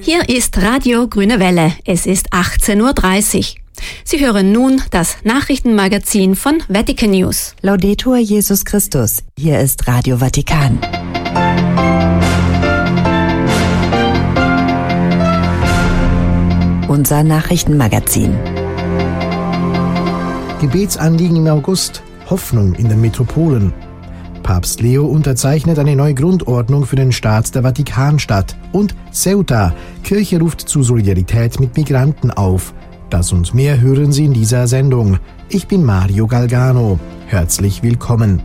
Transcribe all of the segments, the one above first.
Hier ist Radio Grüne Welle. Es ist 18:30 Uhr. Sie hören nun das Nachrichtenmagazin von Vatican News. Laudetur Jesus Christus. Hier ist Radio Vatikan. Unser Nachrichtenmagazin. Gebetsanliegen im August. Hoffnung in den Metropolen. Papst Leo unterzeichnet eine neue Grundordnung für den Staat der Vatikanstadt. Und Ceuta. Kirche ruft zu Solidarität mit Migranten auf. Das und mehr hören Sie in dieser Sendung. Ich bin Mario Galgano. Herzlich willkommen.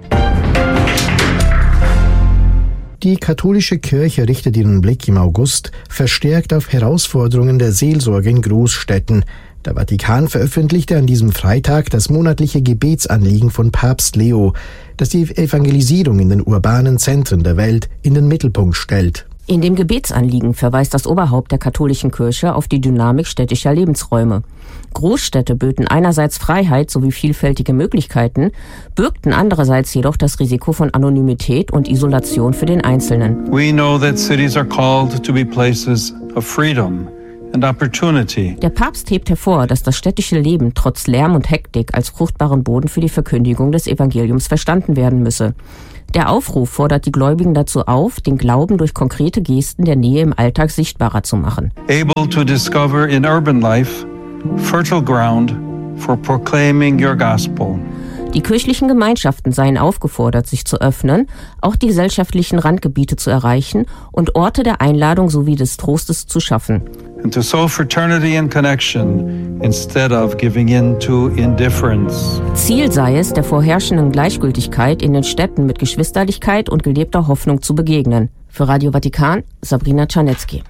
Die katholische Kirche richtet ihren Blick im August verstärkt auf Herausforderungen der Seelsorge in Großstädten. Der Vatikan veröffentlichte an diesem Freitag das monatliche Gebetsanliegen von Papst Leo, das die Evangelisierung in den urbanen Zentren der Welt in den Mittelpunkt stellt. In dem Gebetsanliegen verweist das Oberhaupt der katholischen Kirche auf die Dynamik städtischer Lebensräume. Großstädte böten einerseits Freiheit sowie vielfältige Möglichkeiten, birgten andererseits jedoch das Risiko von Anonymität und Isolation für den Einzelnen. We know that cities are called to be places of freedom and opportunity. Der Papst hebt hervor, dass das städtische Leben trotz Lärm und Hektik als fruchtbaren Boden für die Verkündigung des Evangeliums verstanden werden müsse. Der Aufruf fordert die Gläubigen dazu auf, den Glauben durch konkrete Gesten der Nähe im Alltag sichtbarer zu machen. Able to discover in urban life fertile ground for proclaiming your gospel. Die kirchlichen Gemeinschaften seien aufgefordert, sich zu öffnen, auch die gesellschaftlichen Randgebiete zu erreichen und Orte der Einladung sowie des Trostes zu schaffen. And to sow fraternity and connection instead of giving in to indifference. Ziel sei es, der vorherrschenden Gleichgültigkeit in den Städten mit Geschwisterlichkeit und gelebter Hoffnung zu begegnen. Für Radio Vatikan, Sabrina Czarnecki.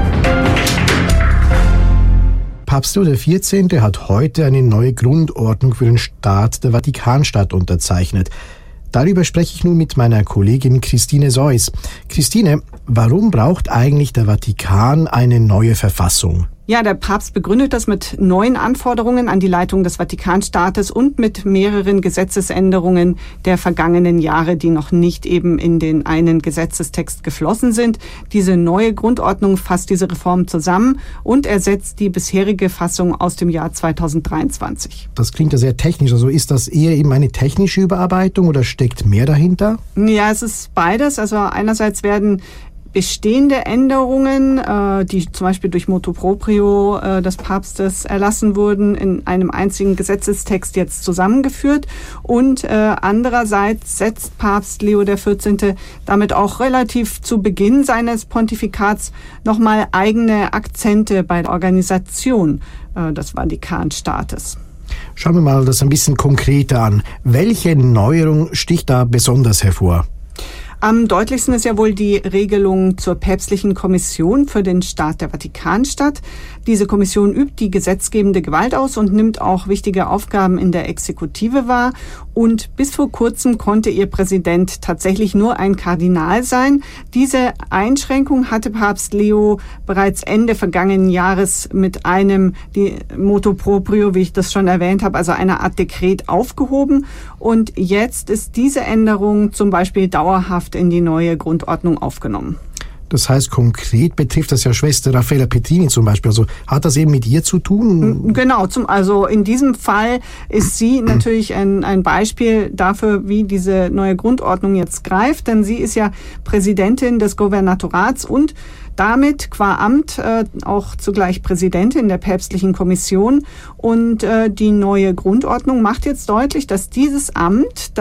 Papst Leo XIV. Hat heute eine neue Grundordnung für den Staat der Vatikanstadt unterzeichnet. Darüber spreche ich nun mit meiner Kollegin Christine Seuss. Christine, warum braucht eigentlich der Vatikan eine neue Verfassung? Ja, der Papst begründet das mit neuen Anforderungen an die Leitung des Vatikanstaates und mit mehreren Gesetzesänderungen der vergangenen Jahre, die noch nicht eben in den einen Gesetzestext geflossen sind. Diese neue Grundordnung fasst diese Reform zusammen und ersetzt die bisherige Fassung aus dem Jahr 2023. Das klingt ja sehr technisch. Also ist das eher eben eine technische Überarbeitung oder steckt mehr dahinter? Ja, es ist beides. Also einerseits werden bestehende Änderungen, die zum Beispiel durch Motu Proprio des Papstes erlassen wurden, in einem einzigen Gesetzestext jetzt zusammengeführt. Und andererseits setzt Papst Leo XIV. Damit auch relativ zu Beginn seines Pontifikats nochmal eigene Akzente bei der Organisation des Vatikanstaates. Schauen wir mal das ein bisschen konkreter an. Welche Neuerung sticht da besonders hervor? Am deutlichsten ist ja wohl die Regelung zur päpstlichen Kommission für den Staat der Vatikanstadt. Diese Kommission übt die gesetzgebende Gewalt aus und nimmt auch wichtige Aufgaben in der Exekutive wahr. Und bis vor kurzem konnte ihr Präsident tatsächlich nur ein Kardinal sein. Diese Einschränkung hatte Papst Leo bereits Ende vergangenen Jahres mit einem Motu Proprio, wie ich das schon erwähnt habe, also einer Art Dekret aufgehoben. Und jetzt ist diese Änderung zum Beispiel dauerhaft in die neue Grundordnung aufgenommen. Das heißt, konkret betrifft das ja Schwester Raffaella Petrini zum Beispiel. Also hat das eben mit ihr zu tun? Genau, also in diesem Fall ist sie natürlich ein Beispiel dafür, wie diese neue Grundordnung jetzt greift. Denn sie ist ja Präsidentin des Gouvernatorats und damit qua Amt auch zugleich Präsidentin der päpstlichen Kommission. Und die neue Grundordnung macht jetzt deutlich, dass dieses Amt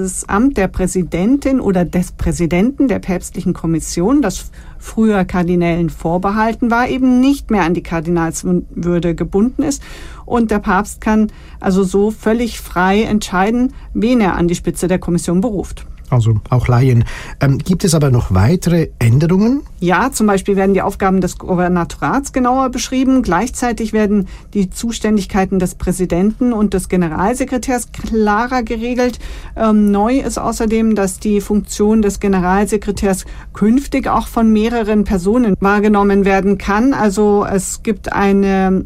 der Präsidentin oder des Präsidenten der päpstlichen Kommission, das früher Kardinälen vorbehalten war, eben nicht mehr an die Kardinalswürde gebunden ist. Und der Papst kann also so völlig frei entscheiden, wen er an die Spitze der Kommission beruft. Also auch Laien. Gibt es aber noch weitere Änderungen? Ja, zum Beispiel werden die Aufgaben des Gouvernatorats genauer beschrieben. Gleichzeitig werden die Zuständigkeiten des Präsidenten und des Generalsekretärs klarer geregelt. Neu ist außerdem, dass die Funktion des Generalsekretärs künftig auch von mehreren Personen wahrgenommen werden kann. Also es gibt eine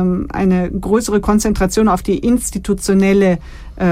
größere Konzentration auf die institutionelle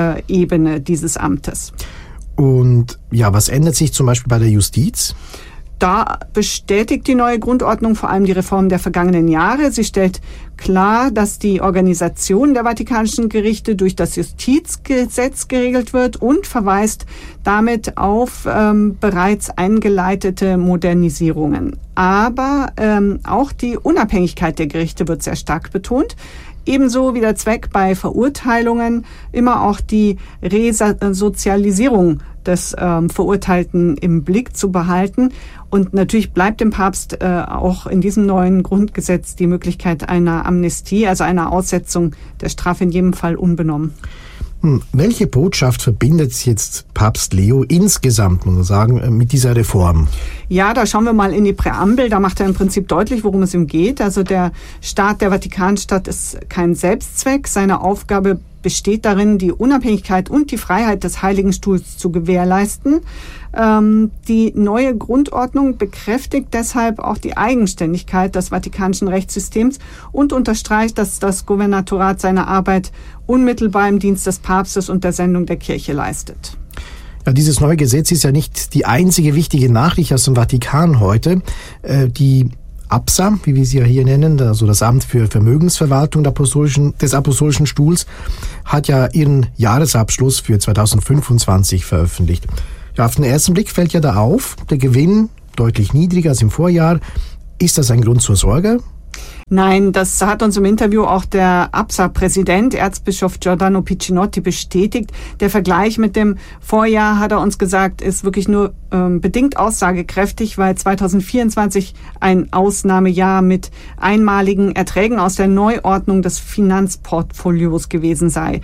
Ebene dieses Amtes. Und ja, was ändert sich zum Beispiel bei der Justiz? da bestätigt die neue Grundordnung vor allem die Reformen der vergangenen Jahre. Sie stellt klar, dass die Organisation der vatikanischen Gerichte durch das Justizgesetz geregelt wird und verweist damit auf bereits eingeleitete Modernisierungen. Aber auch die Unabhängigkeit der Gerichte wird sehr stark betont. Ebenso wie der Zweck bei Verurteilungen, immer auch die Resozialisierung des Verurteilten im Blick zu behalten. Und natürlich bleibt dem Papst auch in diesem neuen Grundgesetz die Möglichkeit einer Amnestie, also einer Aussetzung der Strafe in jedem Fall unbenommen. Welche Botschaft verbindet jetzt Papst Leo insgesamt, muss man sagen, mit dieser Reform? Ja, da schauen wir mal in die Präambel. Da macht er im Prinzip deutlich, worum es ihm geht. Also der Staat der Vatikanstadt ist kein Selbstzweck. Seine Aufgabe besteht darin, die Unabhängigkeit und die Freiheit des Heiligen Stuhls zu gewährleisten. Die neue Grundordnung bekräftigt deshalb auch die Eigenständigkeit des vatikanischen Rechtssystems und unterstreicht, dass das Gouvernorat seine Arbeit unmittelbar im Dienst des Papstes und der Sendung der Kirche leistet. Ja, dieses neue Gesetz ist ja nicht die einzige wichtige Nachricht aus dem Vatikan heute. Die ABSA, wie wir sie ja hier nennen, also das Amt für Vermögensverwaltung des Apostolischen Stuhls, hat ja ihren Jahresabschluss für 2025 veröffentlicht. Ja, auf den ersten Blick fällt ja da auf, der Gewinn deutlich niedriger als im Vorjahr. Ist das ein Grund zur Sorge? Nein, das hat uns im Interview auch der ABSA-Präsident, Erzbischof Giordano Piccinotti, bestätigt. Der Vergleich mit dem Vorjahr, hat er uns gesagt, ist wirklich nur bedingt aussagekräftig, weil 2024 ein Ausnahmejahr mit einmaligen Erträgen aus der Neuordnung des Finanzportfolios gewesen sei.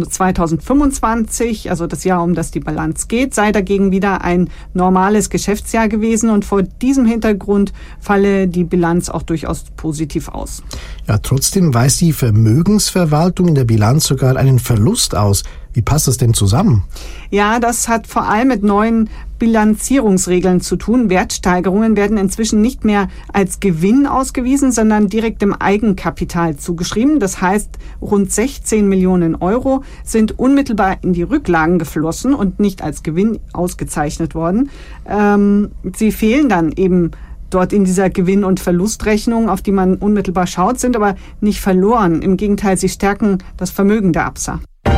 2025, also das Jahr, um das die Bilanz geht, sei dagegen wieder ein normales Geschäftsjahr gewesen und vor diesem Hintergrund falle die Bilanz auch durchaus positiv aus. Ja, trotzdem weist die Vermögensverwaltung in der Bilanz sogar einen Verlust aus. Wie passt das denn zusammen? Ja, das hat vor allem mit neuen Bilanzierungsregeln zu tun. Wertsteigerungen werden inzwischen nicht mehr als Gewinn ausgewiesen, sondern direkt dem Eigenkapital zugeschrieben. Das heißt, rund 16 Millionen Euro sind unmittelbar in die Rücklagen geflossen und nicht als Gewinn ausgezeichnet worden. Sie fehlen dann eben dort in dieser Gewinn- und Verlustrechnung, auf die man unmittelbar schaut, sind aber nicht verloren. Im Gegenteil, sie stärken das Vermögen der ABSA.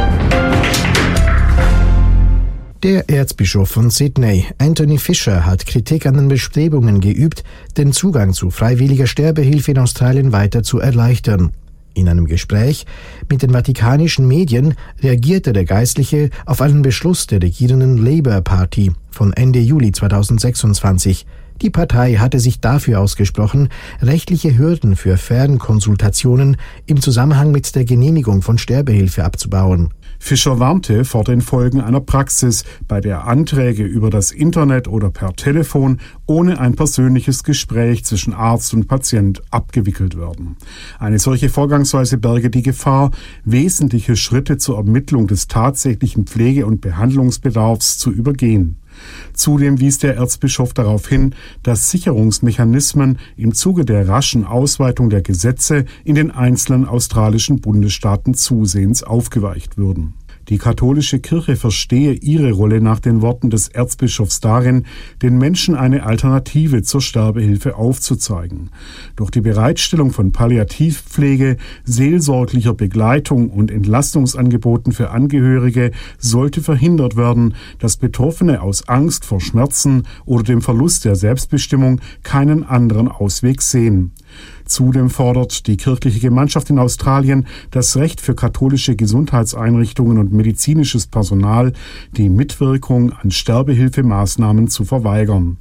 Der Erzbischof von Sydney, Anthony Fisher, hat Kritik an den Bestrebungen geübt, den Zugang zu freiwilliger Sterbehilfe in Australien weiter zu erleichtern. In einem Gespräch mit den vatikanischen Medien reagierte der Geistliche auf einen Beschluss der regierenden Labour Party von Ende Juli 2026. Die Partei hatte sich dafür ausgesprochen, rechtliche Hürden für Fernkonsultationen im Zusammenhang mit der Genehmigung von Sterbehilfe abzubauen. Fischer warnte vor den Folgen einer Praxis, bei der Anträge über das Internet oder per Telefon ohne ein persönliches Gespräch zwischen Arzt und Patient abgewickelt werden. Eine solche Vorgangsweise berge die Gefahr, wesentliche Schritte zur Ermittlung des tatsächlichen Pflege- und Behandlungsbedarfs zu übergehen. Zudem wies der Erzbischof darauf hin, dass Sicherungsmechanismen im Zuge der raschen Ausweitung der Gesetze in den einzelnen australischen Bundesstaaten zusehends aufgeweicht würden. Die katholische Kirche verstehe ihre Rolle nach den Worten des Erzbischofs darin, den Menschen eine Alternative zur Sterbehilfe aufzuzeigen. Durch die Bereitstellung von Palliativpflege, seelsorglicher Begleitung und Entlastungsangeboten für Angehörige sollte verhindert werden, dass Betroffene aus Angst vor Schmerzen oder dem Verlust der Selbstbestimmung keinen anderen Ausweg sehen. Zudem fordert die kirchliche Gemeinschaft in Australien das Recht für katholische Gesundheitseinrichtungen und medizinisches Personal, die Mitwirkung an Sterbehilfemaßnahmen zu verweigern.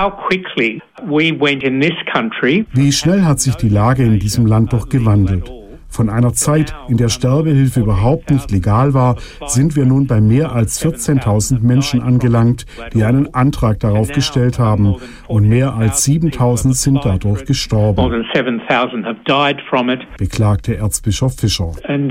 Wie schnell hat sich die Lage in diesem Land doch gewandelt? Von einer Zeit, in der Sterbehilfe überhaupt nicht legal war, sind wir nun bei mehr als 14.000 Menschen angelangt, die einen Antrag darauf gestellt haben. Und mehr als 7.000 sind dadurch gestorben, beklagte Erzbischof Fischer.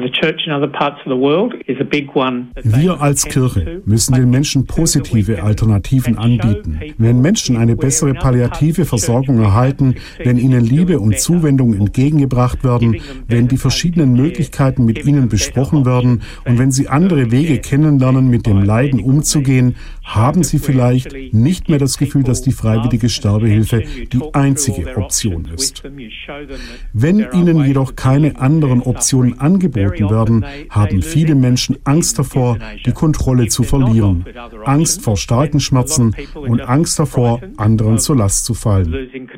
Wir als Kirche müssen den Menschen positive Alternativen anbieten. Wenn Menschen eine bessere palliative Versorgung erhalten, wenn ihnen Liebe und Zuwendung entgegengebracht werden, wenn die verschiedenen Möglichkeiten mit ihnen besprochen werden und wenn sie andere Wege kennenlernen, mit dem Leiden umzugehen, haben sie vielleicht nicht mehr das Gefühl, dass die freiwillige Sterbehilfe die einzige Option ist. Wenn ihnen jedoch keine anderen Optionen angeboten werden, haben viele Menschen Angst davor, die Kontrolle zu verlieren, Angst vor starken Schmerzen und Angst davor, anderen zur Last zu fallen,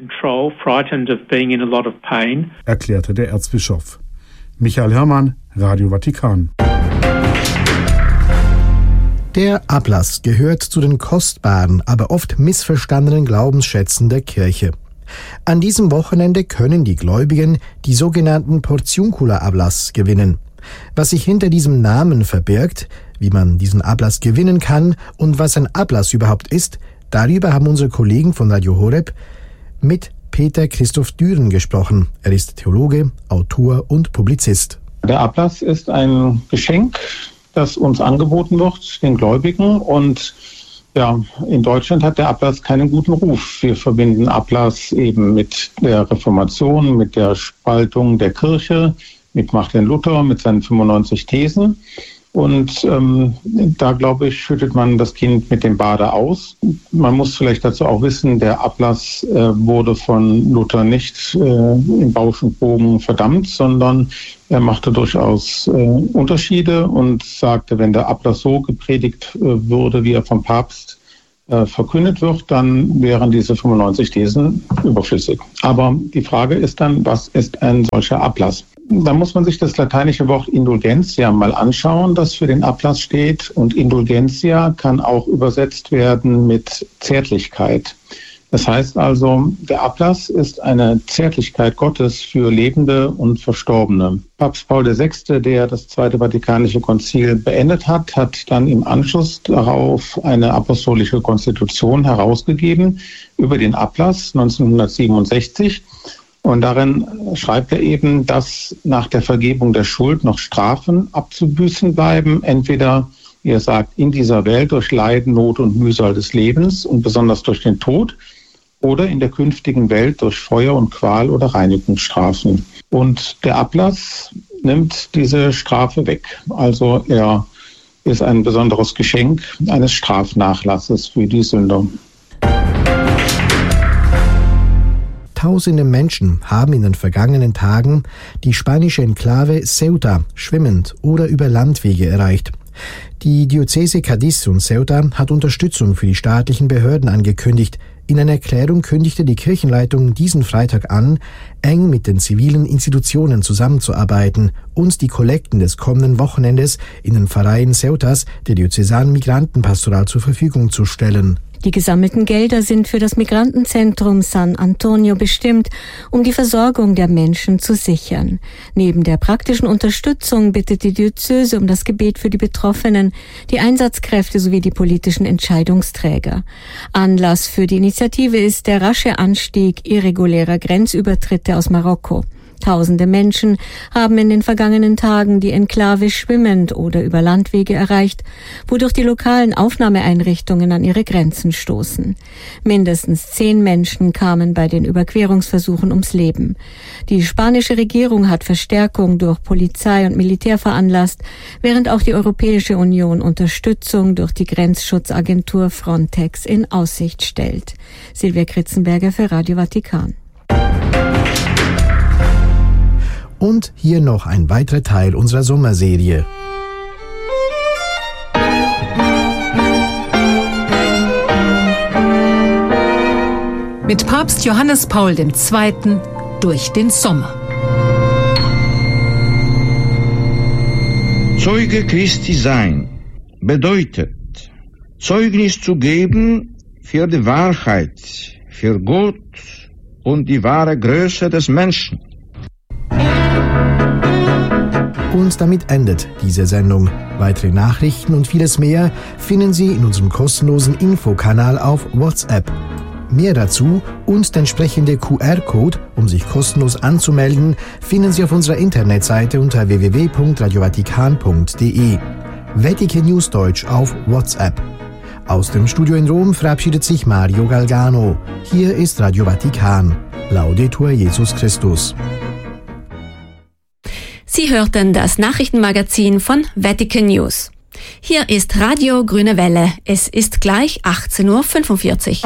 erklärte der Erzbischof. Michael Herrmann, Radio Vatikan. Der Ablass gehört zu den kostbaren, aber oft missverstandenen Glaubensschätzen der Kirche. An diesem Wochenende können die Gläubigen die sogenannten Portiuncula-Ablass gewinnen. Was sich hinter diesem Namen verbirgt, wie man diesen Ablass gewinnen kann und was ein Ablass überhaupt ist, darüber haben unsere Kollegen von Radio Horeb mit Peter Christoph Düren gesprochen. Er ist Theologe, Autor und Publizist. Der Ablass ist ein Geschenk, das uns angeboten wird, den Gläubigen. Und ja, in Deutschland hat der Ablass keinen guten Ruf. Wir verbinden Ablass eben mit der Reformation, mit der Spaltung der Kirche, mit Martin Luther, mit seinen 95 Thesen. Und da, glaube ich, schüttet man das Kind mit dem Bade aus. Man muss vielleicht dazu auch wissen, der Ablass wurde von Luther nicht im Bausch und Bogen verdammt, sondern er machte durchaus Unterschiede und sagte, wenn der Ablass so gepredigt würde, wie er vom Papst verkündet wird, dann wären diese 95 Thesen überflüssig. Aber die Frage ist dann, was ist ein solcher Ablass? Da muss man sich das lateinische Wort Indulgentia mal anschauen, das für den Ablass steht. Und Indulgentia kann auch übersetzt werden mit Zärtlichkeit. Das heißt also, der Ablass ist eine Zärtlichkeit Gottes für Lebende und Verstorbene. Papst Paul VI., der das Zweite Vatikanische Konzil beendet hat, hat dann im Anschluss darauf eine apostolische Konstitution herausgegeben über den Ablass 1967. Und darin schreibt er eben, dass nach der Vergebung der Schuld noch Strafen abzubüßen bleiben, entweder, wie er sagt, in dieser Welt durch Leiden, Not und Mühsal des Lebens und besonders durch den Tod oder in der künftigen Welt durch Feuer und Qual oder Reinigungsstrafen. Und der Ablass nimmt diese Strafe weg. Also er ist ein besonderes Geschenk eines Strafnachlasses für die Sünder. Tausende Menschen haben in den vergangenen Tagen die spanische Enklave Ceuta schwimmend oder über Landwege erreicht. Die Diözese Cádiz und Ceuta hat Unterstützung für die staatlichen Behörden angekündigt. In einer Erklärung kündigte die Kirchenleitung diesen Freitag an, eng mit den zivilen Institutionen zusammenzuarbeiten und die Kollekten des kommenden Wochenendes in den Pfarreien Ceutas der diözesanen Migrantenpastoral zur Verfügung zu stellen. Die gesammelten Gelder sind für das Migrantenzentrum San Antonio bestimmt, um die Versorgung der Menschen zu sichern. Neben der praktischen Unterstützung bittet die Diözese um das Gebet für die Betroffenen, die Einsatzkräfte sowie die politischen Entscheidungsträger. Anlass für die Initiative ist der rasche Anstieg irregulärer Grenzübertritte aus Marokko. Tausende Menschen haben in den vergangenen Tagen die Enklave schwimmend oder über Landwege erreicht, wodurch die lokalen Aufnahmeeinrichtungen an ihre Grenzen stoßen. Mindestens 10 Menschen kamen bei den Überquerungsversuchen ums Leben. Die spanische Regierung hat Verstärkung durch Polizei und Militär veranlasst, während auch die Europäische Union Unterstützung durch die Grenzschutzagentur Frontex in Aussicht stellt. Silvia Kritzenberger für Radio Vatikan. Und hier noch ein weiterer Teil unserer Sommerserie. Mit Papst Johannes Paul II. Durch den Sommer. Zeuge Christi sein bedeutet, Zeugnis zu geben für die Wahrheit, für Gott und die wahre Größe des Menschen. Und damit endet diese Sendung. Weitere Nachrichten und vieles mehr finden Sie in unserem kostenlosen Infokanal auf WhatsApp. Mehr dazu und der entsprechende QR-Code, um sich kostenlos anzumelden, finden Sie auf unserer Internetseite unter www.radiovatikan.de. Vatikan News Deutsch auf WhatsApp. Aus dem Studio in Rom verabschiedet sich Mario Galgano. Hier ist Radio Vatikan. Laudetur Jesus Christus. Sie hörten das Nachrichtenmagazin von Vatican News. Hier ist Radio Grüne Welle. Es ist gleich 18:45 Uhr.